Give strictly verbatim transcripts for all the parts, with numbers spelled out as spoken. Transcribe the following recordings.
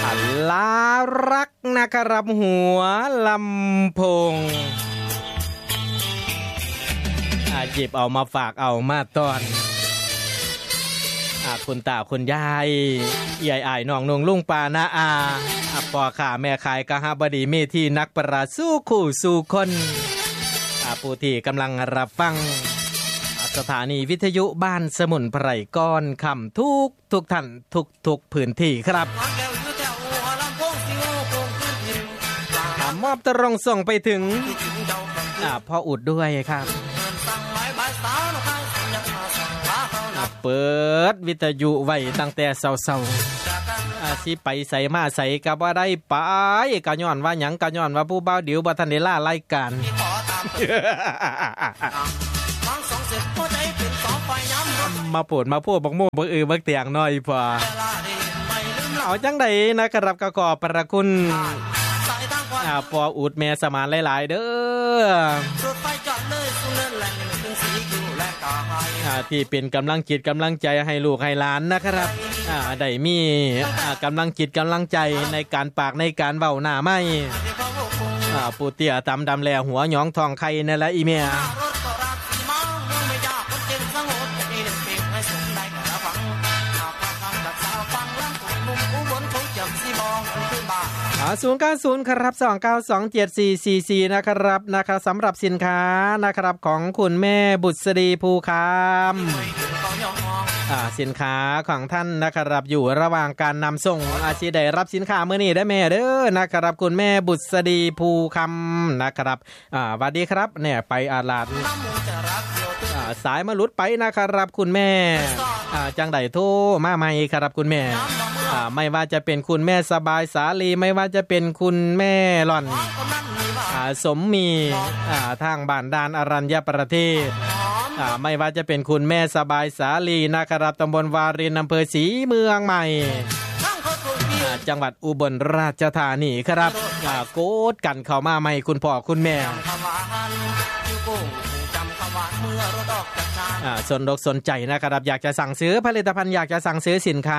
ลารักนะครับหัวลำโพงหยิบเอามาฝากเอามาตอนคุณตาคุณยายยายอ้ายน้องนงลุงปานาอาพ่อข้าแม่ขายกะหาบดีเมธีนักประสู้คู่สู่คนผู้ที่กำลังรับฟังสถานีวิทยุบ้านสมุนไพรก้อนคำทุกทุกท่านทุกทุกพื้นที่ครับมอบตรงส่งไปถึงพ่ออุดด้วยครับเปิดวิทยุไว้ตั้งแต่เช้าๆอาสิไปใส่มาใส่ก็บ่ได้ไปก็ย้อนว่าหยังก็ย้อนว่าผู้บ่าวเดี๋ยวบ่ทันได้ลารายการมาโปรดมาพูดบักโม่บักอือบักเตียงหน่อยพอเอาจังได๋นะครับก็ขอบพระคุณอ่าปออุดแม่สมานหลายๆเด้ออ่าที่เป็นกำลังจิตกำลังใจให้ลูกให้หลานนะครับอ่าได้มีอ่ากำลังจิตกำลังใจในการปากในการเว้าหน้าไม้อ่าปู่เตี้ยตำดำแลหัวหยองทองไข่นั่นแหละอีเมียศูนย์ เก้า ศูนย์ครับสอง เก้า สอง เจ็ด สี่ สี่ สี่นะครับนะครับสำหรับสินค้านะครับของคุณแม่บุษดีภูคำอ่าสินค้าของท่านนะครับอยู่ระหว่างการนำส่งอาชีได้รับสินค้ามื้อนี้ได้แม่เด้อนะครับคุณแม่บุษดีภูคำนะครับอ่าสวัสดีครับเนี่ยไปอาลาดอ่าสายมาหลุดไปนะครับคุณแม่อ่าจังได๋โทรมาใหม่ครับคุณแม่อ่าไม่ว่าจะเป็นคุณแม่สบายสาลีไม่ว่าจะเป็นคุณแม่หล่อนอ่าสมมีอ่าทางบ้านดานอรัญญประเทศอ่าไม่ว่าจะเป็นคุณแม่สบายสาลีนะครับตำบลวารินอำเภอศรีเมืองใหม่จังหวัดอุบลราชธานีครับอ่าโกดกันเข้ามาใหม่คุณพ่อคุณแม่อ่าสนอกสนใจนะครับอยากจะสั่งซื้อผลิตภัณฑ์อยากจะสั่งซื้อสินค้า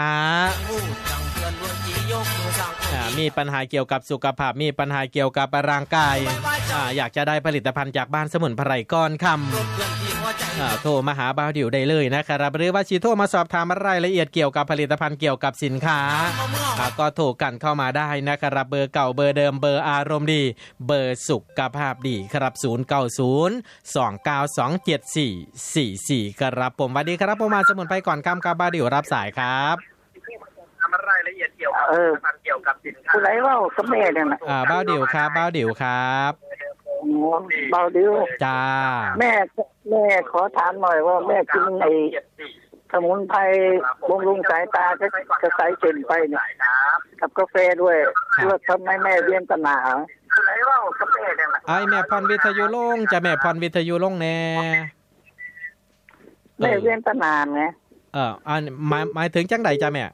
อ่ามีปัญหาเกี่ยวกับสุขภาพมีปัญหาเกี่ยวกับร่างกายอ่าอยากจะได้ผลิตภัณฑ์จากบ้านสมุนไพรก้อนคำอ่าโทรมาหาบ่าวดิวได้เลยนะครับหรือว่าสิโทรมาสอบถามรายละเอียดเกี่ยวกับผลิตภัณฑ์เกี่ยวกับสินค้าอ่าก็โทรกันเข้ามาได้นะครับเบอร์เก่าเบอร์เดิมเบอร์อารมณ์ดีเบอร์สุขภาพดีครับศูนย์ เก้า ศูนย์ สอง เก้า สอง เจ็ด สี่ สี่ สี่ครับผมสวัสดีครับผมมาสมุนไพรก่อนค่ำครับบ่าวดิวรับสายครับทำรายละเอียดเกี่ยวกับผลิตภัณฑ์เกี่ยวกับสินค้าผู้ใดเว้ากับแม่เนี่ยนะอ่าบ่าวดิวครับบ่าวดิวครับเบาดิวจ้าแม่แม่ขอถามหน่อยว่าแม่กินไอ้สมุนไพรบำรุงสายตาจะจะใส่เข็นไปเนี่ยกับกาแฟด้วยเพื่อทำให้แม่เวียนตาหนาผู้ใดเว้ากับแม่เนี่ยนะไอ้แม่พรวิทยุลงจะแม่พรวิทยุลงแน่แม่เวียนตาหนาไงเอออันหมายหมายถึงจังไดจ้ะแม่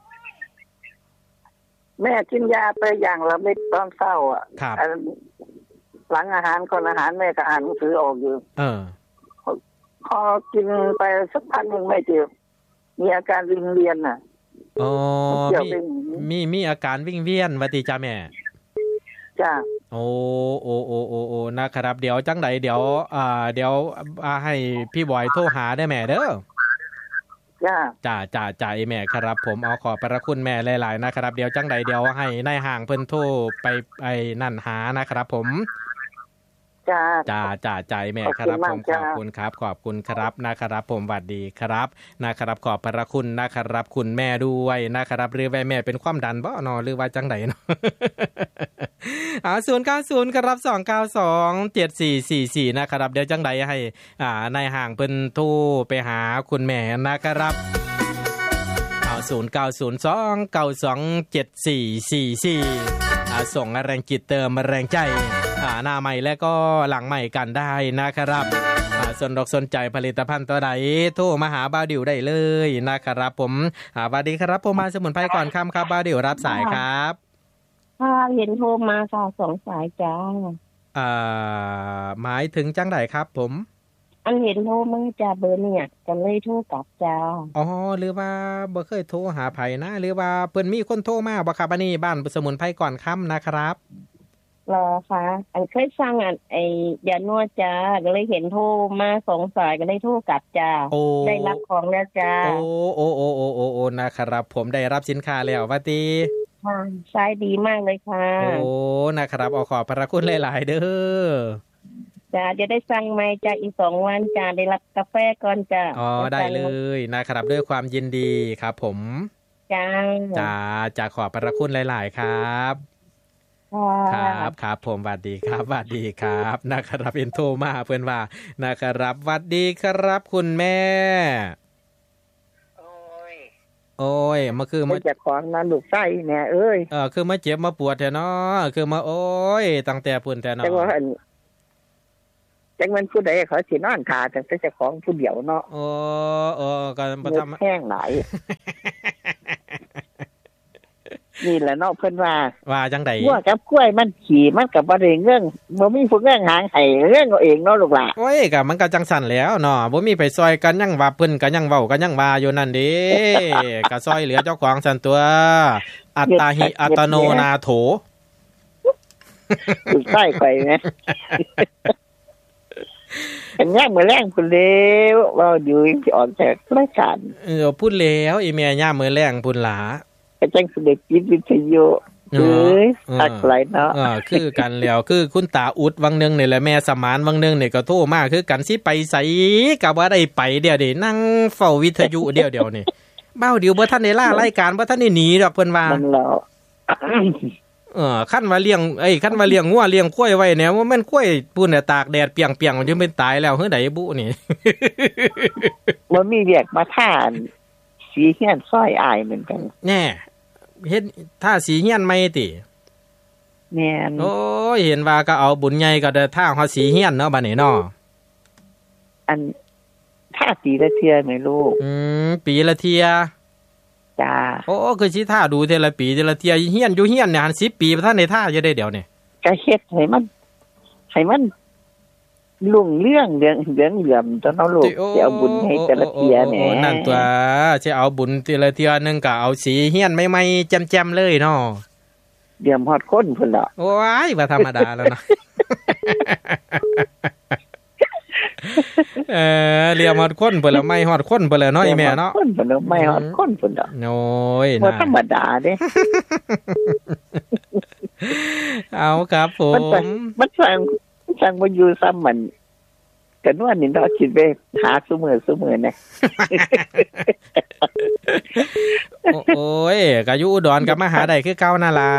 แม่กินยาไปอย่างละเม็ดตอนเช้าอ่ะหลังอาหารก่อนอาหารแม่ก็อ่านหนังสือออกอยู่เออพอกินไปสักพักนึงไม่เจ็บมีอาการวิงเวียนน่ะอ๋อมีมีมีอาการวิงเวียนว่าติจ้ะแม่จ้ะโอ้โอ้โอ้โอ้นะครับเดี๋ยวจังไดเดี๋ยวอ่าเดี๋ยวอ่าให้พี่บอยโทรหาได้แม่เด้อจ้าจ้าจ้าจ้าแม่ครับผมเอาขอบพระคุณแม่หลายๆนะครับเดี๋ยวจังใดเดี๋ยวให้นายห่างเพิ่นโทรไปไอ้นั่นหานะครับผมจ้าจ้าจ้าใจแม่ครับผมขอบคุณครับขอบคุณครับนะครับผมสวัสดีครับนะครับขอบพระคุณนะครับคุณแม่ด้วยนะครับหรือว่าแม่เป็นความดันบ่เนาะหรือว่าจังไดเนาะอ่าศูนย์ เก้า ศูนย์ครับสอง เก้า สอง เจ็ด สี่ สี่ สี่นะครับเดี๋ยวจังไดให้อ่านายห่างเพิ่นโทรไปหาคุณแม่นะครับเอาศูนย์ เก้า ศูนย์ สอง เก้า สอง เจ็ด สี่ สี่ สี่อ่าส่งแรงจิตเติมแรงใจอ่าหน้าใหม่และก็หลังใหม่กันได้นะครับอ่าสนอกสนใจผลิตภัณฑ์ตัวใดโทรมาหาบ่าวดิวได้เลยนะครับผมอ่าสวัสดีครับผมมาสมุนไพรก่อนค่ำครับบ่าวดิวรับสายครับค่ะเห็นโทรมาค่ะสองสายจ้าอ่าหมายถึงจังไดครับผมอันเห็นโทรมาจ้าเบอร์เนี่ยก็เลยโทรกลับจ้าอ๋อหรือว่าบ่เคยโทรหาไผนะหรือว่าเพิ่นมีคนโทรมาบ่ครับอันนี้บ้านสมุนไพรก่อนค่ำนะครับรอค่ะอันเคยสั่งอันไอ้ยานวดจ้าก็เลยเห็นโทรมาสองสายก็เลยโทรกลับจ้าได้รับของแล้วจ้าโอ้โอ้โอ้โอ้โอ้โอ้นะครับผมได้รับสินค้าแล้วว่าติค่ะใช้ดีมากเลยค่ะโอ้นะครับขอขอบพระคุณหลายๆเด้อจ้าจะได้สั่งใหม่จ้าอีกสองวันจ้าได้รับกาแฟก่อนจ้าอ๋อได้เลยนะครับด้วยความยินดีครับผมจ้าจ้าจะขอบพระคุณหลายๆครับครับครับผมสวัสดีครับสวัสดีครับนะครับเป็นโทรมาเพิ่นว่านะครับสวัสดีครับคุณแม่โอ้ยโอ้ยมาคือมาจากของนั้นลูกไส้แม่เอ้ยเออคือมาเจ็บมาปวดแท้เนาะคือมาโอ้ยตั้งแต่พุ่นแท้เนาะจังว่าจังมันผู้ใดเขาสินอนขาแต่เจ้าของผู้เดียวเนาะโอ้โอ้ก็บ่ทำแห้งหลายนี่แหละเนาะเพิ่นว่าว่าจังได๋งัวกับกล้วยมันขี่มันก็บ่ได้เงื่องบ่มีผู้เงื่องหางให้เงื่องเอาเองเนาะลูกหล่ะโอ้ยก็มันก็จังสั่นแล้วเนาะบ่มีไปซอยกันยังว่าเพิ่นก็ยังเว้าก็ยังว่าอยู่นั่นเด้ก็ซอยเหลือเจ้าของซั่นตัวอัตตาหิอัตโนนาโถถูกใส่ไปแม่อันนี้มื้อแรงพุ่นแล้วเว้าอยู่สิออกจากรายการเออพูดแล้วอีแม่ย่ามมื้อแรงพุ่นหลาจังสิได้ปิดวิทยุเอ้ยทักหลายเนาะเออคือกันแล้วคือคุณตาอุดวังนึงนี่แหละแม่สมานวังนึงนี่ก็โทรมาคือกันสิไปไสก็บ่ได้ไปเดี๋ยวนี้นั่งเฝ้าวิทยุเดี๋ยวๆนี่เบ้าเดี๋ยวบ่ทันได้ลารายการบ่ทันได้หนีดอกเพิ่นว่ามันแล้วเออคั่นว่าเลี้ยงเอ้ยคั่นว่าเลี้ยงงัวเลี้ยงควายไว้แนวว่ามันควายปุ่นน่ะตากแดดเปียงๆมันจะเป็นตายแล้วเฮ้อใดบุนี่บ่มีเรียกมาทานสีเฮียนซอยอายเหมือนกันแน่เฮ็ดท่าสีเฮียนใหม่ติแม่นโอ้ยเห็นว่าก็เอาบุญใหญ่ก็ได้ท่าเฮาสีเฮียนเนาะบัดนี้เนาะอันท่าปีละเที่ยแม่ลูกอืมปีละเที่ยจ้าโอ้คือสิท่าดูเทื่อละปีเทื่อละเที่ยเฮียนอยู่เฮียนเนี่ยหันสิบปีบ่ทันได้ท่าจะได้เดี๋ยวนี้ก็เฮ็ดให้มันให้มันลุ่งเรื่องเรื่องเรื่องเหลื่อมตอนเอาลูกสิเอาบุญให้แต่ละเที่ยแหน่นั่นตัวสิเอาบุญแต่ละเที่ยนึงก็เอาสีเฮียนใหม่ๆแจ่มๆเลยเนาะเหลื่อมฮอดคนพุ่นล่ะโอ้ยบ่ธรรมดาแล้วเนาะเออเรียมฮอดคนเพิ่นแล้วไม่ฮอดคนเพิ่นแล้วเนาะอีแม่เนาะคนเพิ่นแล้วไม่ฮอดคนเพิ่นดอกโอ้ยบ่ธรรมดาเด้เอาครับผมมันสั่งสั่งบ่อยู่ซ้ำมันกันว่านี่เนาะคิดไปหาซุมื้อซุมื้อน่ะโอ้ยก็อยู่อุดรก็มาหาได้คือเก่านั่นล่ะ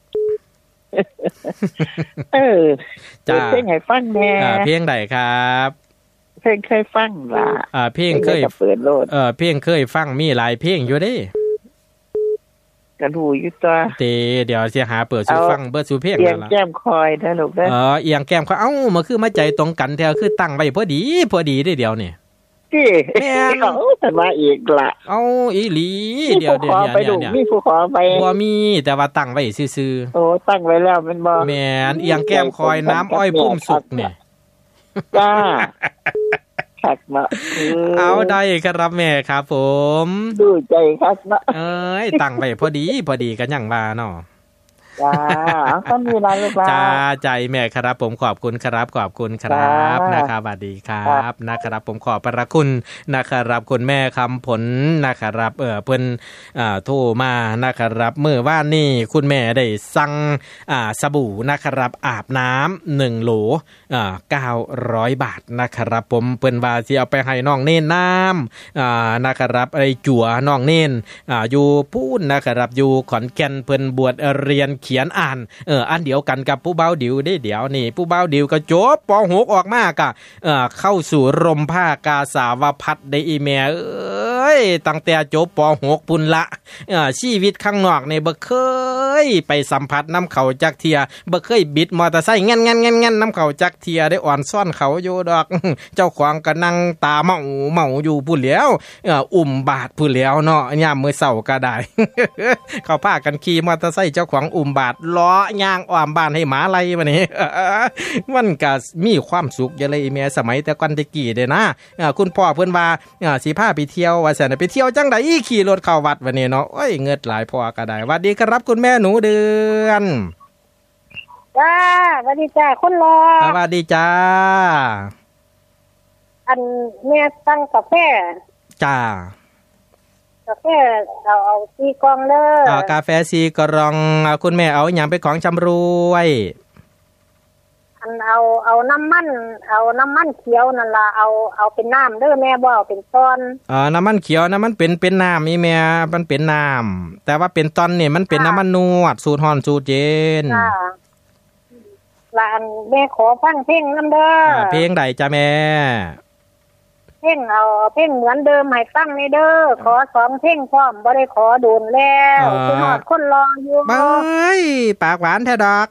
เออจ้าเพลงให้ฟังแน่อ่าเพลงใดครับเพลงเคยฟังล่ะอ่าเพลงเคยเปิดโลดเออเพลงเคยฟังมีหลายเพลงอยู่เด้ก็รู้อยู่ตัวเตเดี๋ยวสิหาเปิดสู่ฟังเบิดสู่เพลงนั่นล่ะเอียงแก้มคอยเด้อลูกเด้อเออเอียงแก้มคอยเอ้ามันคือมาใจตรงกันแท้คือตั้งไว้พอดีพอดีเด้เดี๋ยวนี่ติแม่นเอ้าแต่ว่าอีกล่ะเอ้าอีหลีเดี๋ยวๆเนี่ยมีผู้ขอไปบ่มีแต่ว่าตั้งไว้ซื่อๆโอ้ตั้งไว้แล้วแม่นบ่แม่นเอียงแก้มคอยน้ำอ้อยพุ่มสุกนี่จ้าคักเนาะเอาได้ครับแม่ครับผมดูใจคักเนาะเอ้ยตั้งไว้พอดีพอดีกันยังว่าเนาะจ้าก็มีอะไรลูกจ้าใจแม่ครับผมขอบคุณครับขอบคุณครับนะครับสวัสดีครับนะครับผมขอบพระคุณนะครับคุณแม่คำผลนะครับเออเพิ่นอ่าโทรมานะครับเมื่อวานนี้คุณแม่ได้สั่งอ่าสบู่นะครับอาบน้ำหนึ่งโหลอ่าเก้าร้อยบาทนะครับผมเพิ่นว่าสิเอาไปให้น้องเน้นน้ำอ่านะครับไอ้จั่วน้องเน้นอ่าอยู่พูนนะครับอยู่ขอนแก่นเพิ่นบวชเรียนเขียนอ่านเอออันเดียวกันกับผู้เบาดิวได้เดี๋ยวนี่ผู้เบาดิวก็จบป.หก ออกมากะเออเข้าสู่รมผ้ากาสาวพัดได้อีแม่เอ้ยยตั้งแต่จบป หก ปุ่นละเอ่อชีวิตข้างนอกนี่บ่เคยไปสัมผัสน้ำเขาจักเที่ยบ่เคยบิดมอเตอร์ไซค์งั้นๆๆๆน้ำเขาจักเที่ยได้อ่อนซ่อนเขาอยู่ดอกเจ้าของก็นั่งตาเมาเมาอยู่พุ่นแล้วเอ่ออุ้มบาดพุ่นแล้วเนาะยามมื้อเช้าก็ได้ เขาพากันขี่มอเตอร์ไซค์เจ้าของอุ้มบาดล้อย่างอ้อมบ้านให้หมาไล่บัดนี้ มันก็มีความสุขอยู่เลยแม่สมัยแต่ก่อนตะกี้เด้นะอ่าคุณพ่อเพิ่นว่าอ่าสิพาไปเที่ยวว่าซั่นไปเที่ยวจังได๋ขี่รถเข้าวัดบัดนี้เนาะโอ้ยเงิดหลายพ่อก็ได้สวัสดีครับคุณแม่หนูเดือนจ้าสวัสดีจ้าคนรอสวัสดีจ้าอันแม่สั่งกาแฟจ้ากาแฟเอาเอาสี่กล่องเด้ออ่ากาแฟสี่กล่องคุณแม่เอาหยังไปของชำรวยอันเอาเอาน้ำมันเอาน้ำมันเขียวนั่นล่ะเอาเอาเป็นน้ำเด้อแม่บ่เอาเป็นตอนอ๋อน้ำมันเขียวน้ำมันเป็นเป็นน้ำอีแม่มันเป็นน้ำแต่ว่าเป็นตอนนี่มันเป็นน้ำมันนวดสูตรฮ้อนสูตรเย็นจ้าล่ะอันแม่ขอฟังเพลงนำเด้อเพลงใดจ้ะแม่เพลงเอาเพลงเหมือนเดิมให้ฟังนี่เด้อขอสองเพลงพร้อมบ่ได้ขอโดนแล้วคือฮอดคนรออยู่บายปากหวานแท้ดอก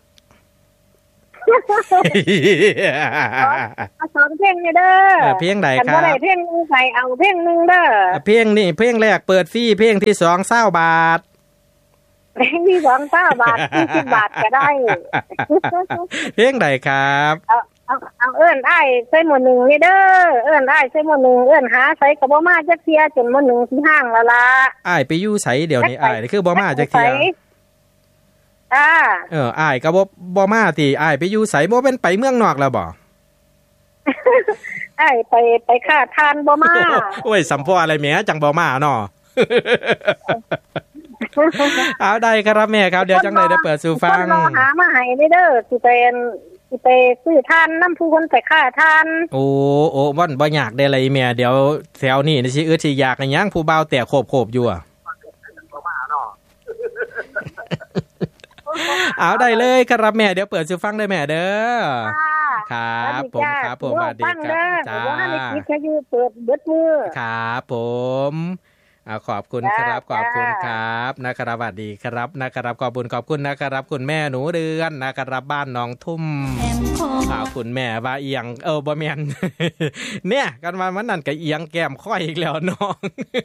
เอาสองเพลงนี่เด้อเพลงใดครับคันบ่ได้เพลงนึงใส่เอาเพลงนึงเด้อเพลงนี่เพลงแรกเปิดฟรีเพลงที่สองเก้าบาทเพลงที่สองเก้าบาทยี่สิบบาทก็ได้เพลงใดครับเอาเอาเอาเอิ้นอ้ายใส่หมวดหนึ่งนี่เด้อเอิ้นอ้ายใส่หมวดหนึ่งเอิ้นหาใส่ก็บ่มาจักเที่ยจนหมวดหนึ่งสิห้างแล้วล่ะอ้ายไปอยู่ไสเดี๋ยวนี้อ้ายคือบ่มาจักเที่ยอ่าเอออ้ายก็บ่บ่มาติอ้ายไปอยู่ไสบ่เป็นไปเมืองนอกแล้วบ่อ้ายไปไปค้าทานบ่มาโอ้ยสัมภาระอะไรแหมจังบ่มาเนาะเอาได้ครับแม่ครับเดี๋ยวจังได๋ได้เปิดสู่ฟังรอหามาให้เด้อสิเป็นสิไปซื้อทานนำผู้คนไปค้าทานโอ้โอ้บ่บ่อยากได้อะไรแม่เดี๋ยวแถวนี้สิอึดสิอยากหยังผู้บ่าวแต่โคบๆอยู่อ่ะเอาได้เลยครับแม่เดี๋ยวเปิดสู่ฟังได้แม่เด้อครับผมครับผมสวัสดีครับจ้าว่าให้คิดแค่อยู่เปิดเบิดมือครับผมอ่าขอบคุณครับขอบคุณครับนะครับสวัสดีครับนะครับขอบคุณขอบคุณนะครับคุณแม่หนูเดือนนะครับบ้านหนองทุ่มอ่าคุณแม่ว่าเอียงเออบ่แม่นเนี่ยกันว่ามันนั่นก็เอียงแก้มค่อยอีกแล้วน้อง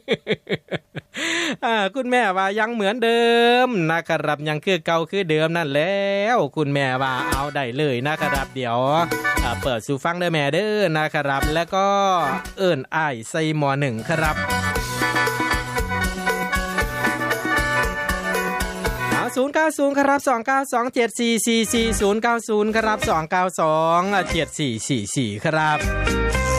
อ่าคุณแม่ว่ายังเหมือนเดิมนะครับยังคือเก่าคือเดิมนั่นแล้วคุณแม่ว่าเอาได้เลยนะครับเดี๋ยวอ่าเปิดสู่ฟังเด้อแม่เด้อนะครับแล้วก็เอิ้นอ้ายใส่หมอหนึ่งครับศูนย์ เก้า ศูนย์ครับสอง เก้า สอง เจ็ด สี่ สี่ สี่ ศูนย์ เก้า ศูนย์ครับสอง เก้า สอง เจ็ด สี่ สี่ สี่ครับ